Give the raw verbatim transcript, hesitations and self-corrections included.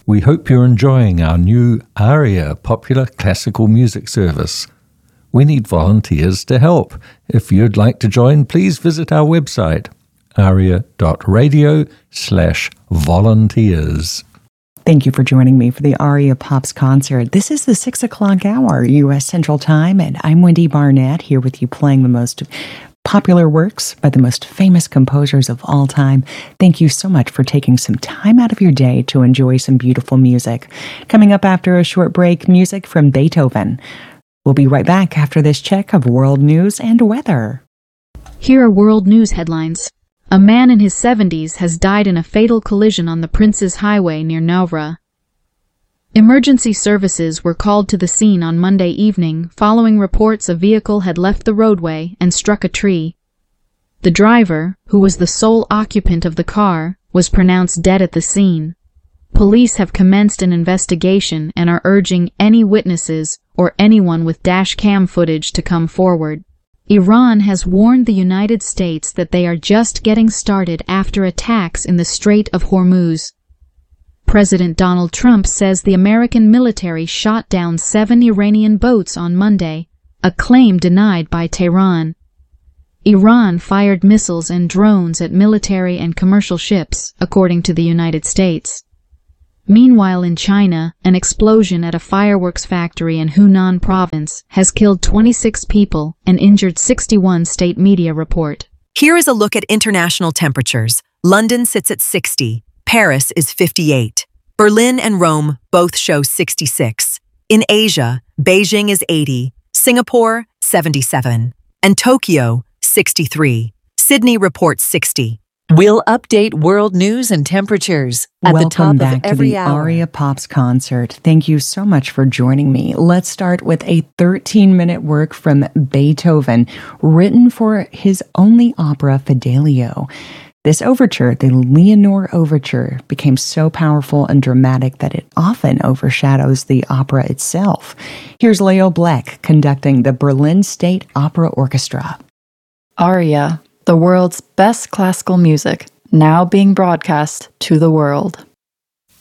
We hope you're enjoying our new ARIA popular classical music service. We need volunteers to help. If you'd like to join, please visit our website, aria.radio slash volunteers. Thank you for joining me for the ARIA Pops concert. This is the six o'clock hour, U S Central Time, and I'm Wendy Barnett, here with you playing the most popular works by the most famous composers of all time. Thank you so much for taking some time out of your day to enjoy some beautiful music. Coming up after a short break, music from Beethoven. We'll be right back after this check of world news and weather. Here are world news headlines. A man in his seventies has died in a fatal collision on the Princes Highway near Novra. Emergency services were called to the scene on Monday evening following reports a vehicle had left the roadway and struck a tree. The driver, who was the sole occupant of the car, was pronounced dead at the scene. Police have commenced an investigation and are urging any witnesses or anyone with dash cam footage to come forward. Iran has warned the United States that they are just getting started after attacks in the Strait of Hormuz. President Donald Trump says the American military shot down seven Iranian boats on Monday, a claim denied by Tehran. Iran fired missiles and drones at military and commercial ships, according to the United States. Meanwhile, in China, an explosion at a fireworks factory in Hunan province has killed twenty-six people and injured sixty-one, state media report. Here is a look at international temperatures. London sits at sixty, Paris is fifty-eight. Berlin and Rome both show sixty-six. In Asia, Beijing is eighty, Singapore seventy-seven, and Tokyo sixty-three. Sydney reports sixty. We'll update world news and temperatures at Welcome the top back of every to the hour. ARIA Pops concert. Thank you so much for joining me. Let's start with a thirteen-minute work from Beethoven, written for his only opera, Fidelio. This overture, the Leonore Overture, became so powerful and dramatic that it often overshadows the opera itself. Here's Leo Bleck conducting the Berlin State Opera Orchestra. ARIA, the world's best classical music, now being broadcast to the world.